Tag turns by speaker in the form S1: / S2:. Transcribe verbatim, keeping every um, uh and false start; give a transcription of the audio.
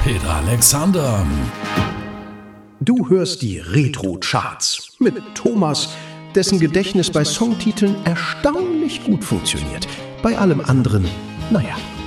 S1: Peter Alexander.
S2: Du hörst die Retro-Charts mit Thomas, dessen Gedächtnis bei Songtiteln erstaunlich gut funktioniert. Bei allem anderen, naja.